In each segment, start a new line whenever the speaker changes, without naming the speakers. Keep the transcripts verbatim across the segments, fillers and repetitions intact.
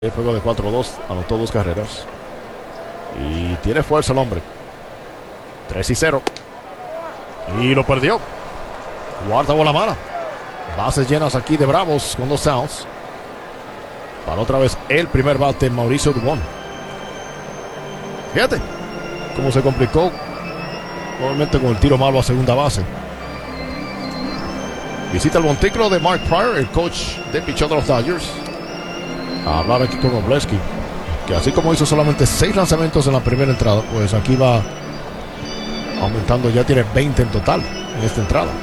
El juego de cuatro dos, anotó dos carreras. Y tiene fuerza el hombre. tres y cero. Y lo perdió. Cuarta bola mala. Bases llenas aquí de Bravos con dos outs. Para otra vez el primer bate, Mauricio Dubón. Fíjate cómo se complicó. Obviamente con el tiro malo a segunda base. Visita el montículo de Mark Prior, el coach de picheo de los Dodgers, a hablar aquí con Wroblewski, que así como hizo solamente seis lanzamientos en la primera entrada, pues aquí va aumentando, ya tiene veinte en total en esta entrada.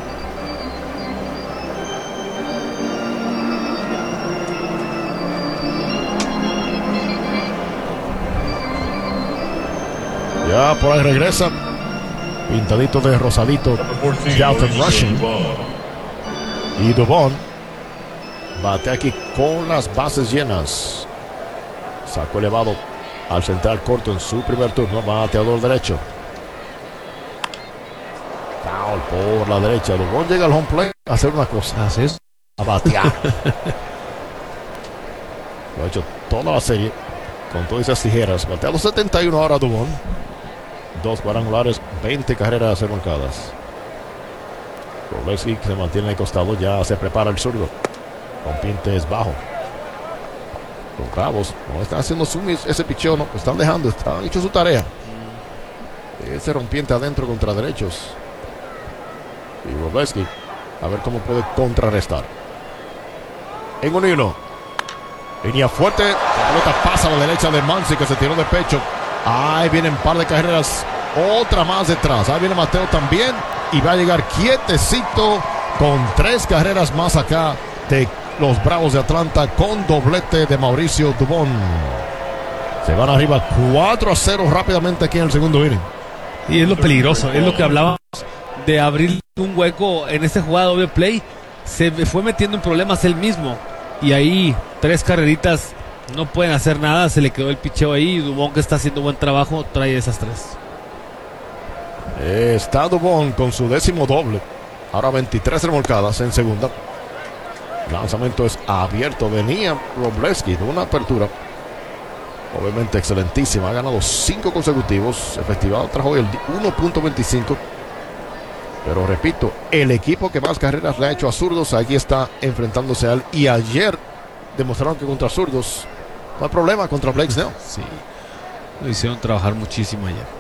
Ya por ahí regresa, pintadito de rosadito, Dalton Rushing. Y Dubón bate aquí con las bases llenas. Sacó elevado al central corto en su primer turno. Bateador derecho. Foul por la derecha. Dubón llega al home plate a hacer una cosa.
Así es.
A batear. Lo ha hecho toda la serie con todas esas tijeras. Bateado setenta y uno ahora Dubón. Dos cuadrangulares, veinte carreras marcadas. Wroblewski se mantiene al costado, ya se prepara el zurdo. Rompiente es bajo. Los Bravos no están haciendo sumis, ese picheo no, están dejando, están hecho su tarea. Ese rompiente adentro contra derechos. Y Wroblewski a ver cómo puede contrarrestar. En un y uno. Línea fuerte, la pelota pasa a la derecha de Muncy, que se tiró de pecho. Ahí vienen un par de carreras, otra más detrás. Ahí viene Mateo también. Y va a llegar quietecito con tres carreras más acá de los Bravos de Atlanta con doblete de Mauricio Dubón. Se van arriba cuatro a cero rápidamente aquí en el segundo inning.
Y es lo peligroso, es lo que hablábamos de abrir un hueco en esta jugada doble play. Se fue metiendo en problemas él mismo. Y ahí tres carreritas no pueden hacer nada. Se le quedó el picheo ahí. Y Dubón, que está haciendo buen trabajo, trae esas tres.
Está Dubón con su décimo doble. Ahora veintitrés remolcadas en segunda. Lanzamiento es abierto. Venía Wroblewski de una apertura obviamente excelentísima. Ha ganado cinco consecutivos. Efectivado trajo el uno punto veinticinco. Pero repito, el equipo que más carreras le ha hecho a zurdos, aquí está enfrentándose a él. Y ayer demostraron que contra zurdos no hay problema contra Blake Snell.
Sí, lo hicieron trabajar muchísimo ayer.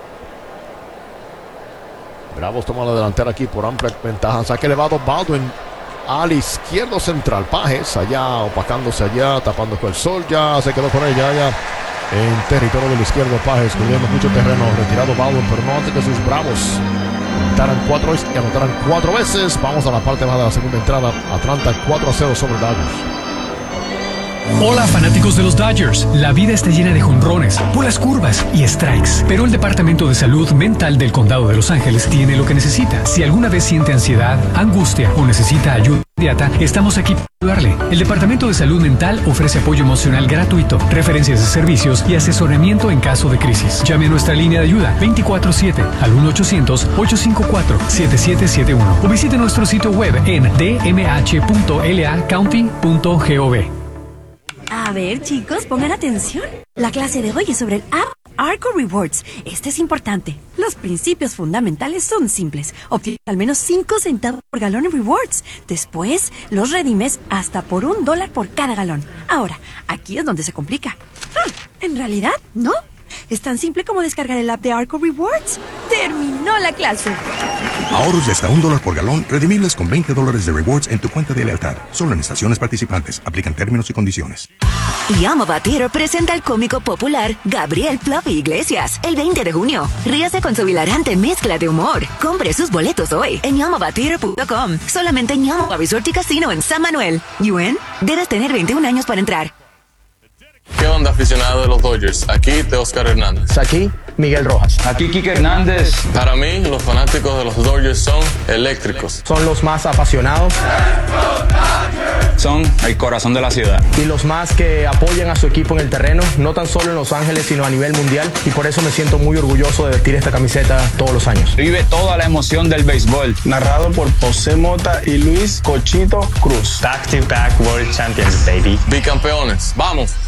Bravos toma la delantera aquí por amplia ventaja. Saque elevado Baldwin al izquierdo central. Pajes allá opacándose allá, tapando con el sol. Ya se quedó con ella ya en territorio del izquierdo. Pajes cubriendo mucho terreno. Retirado Baldwin, pero no antes que sus Bravos anotaran cuatro y anotaran cuatro veces. Vamos a la parte baja de la segunda entrada. Atlanta cuatro a cero sobre Dodgers.
Hola fanáticos de los Dodgers, la vida está llena de jonrones, bolas curvas y strikes, pero el Departamento de Salud Mental del Condado de Los Ángeles tiene lo que necesita. Si alguna vez siente ansiedad, angustia o necesita ayuda inmediata, estamos aquí para ayudarle. El Departamento de Salud Mental ofrece apoyo emocional gratuito, referencias de servicios y asesoramiento en caso de crisis. Llame a nuestra línea de ayuda veinticuatro siete al uno ochocientos, ocho cinco cuatro, siete siete siete uno o visite nuestro sitio web en d m h punto l a county punto gov.
A ver, chicos, pongan atención. La clase de hoy es sobre el App Arco Rewards. Este es importante. Los principios fundamentales son simples. Obtienes al menos cinco centavos por galón en rewards. Después, los redimes hasta por un dólar por cada galón. Ahora, aquí es donde se complica. Hmm, en realidad, no. Es tan simple como descargar el app de Arco Rewards. ¡Terminó la clase!
Ahorros de hasta un dólar por galón, redimibles con veinte dólares de rewards en tu cuenta de lealtad. Solo en estaciones participantes. Aplican términos y condiciones.
Yamaba Theater presenta al cómico popular Gabriel Fluffy Iglesias el veinte de junio. Ríase con su hilarante mezcla de humor. Compre sus boletos hoy en yamaba theater punto com. Solamente en Yamaba Resort y Casino en San Manuel. ¿Y U N? Debes tener veintiún años para entrar.
¿Qué onda, aficionado de los Dodgers? Aquí de Oscar Hernández.
Aquí, Miguel Rojas.
Aquí, Kike Hernández.
Para mí, los fanáticos de los Dodgers son eléctricos.
Son los más apasionados.
Son el corazón de la ciudad.
Y los más que apoyan a su equipo en el terreno, no tan solo en Los Ángeles, sino a nivel mundial. Y por eso me siento muy orgulloso de vestir esta camiseta todos los años.
Vive toda la emoción del béisbol.
Narrado por José Mota y Luis Cochito Cruz.
Back to back World Champions, baby.
Bicampeones. ¡Vamos!